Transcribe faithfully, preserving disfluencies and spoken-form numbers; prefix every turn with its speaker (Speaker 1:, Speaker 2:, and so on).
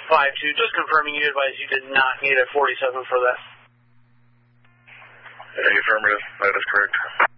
Speaker 1: five two. Just confirming you advised you did not need a forty-seven for that.
Speaker 2: Affirmative. That is correct.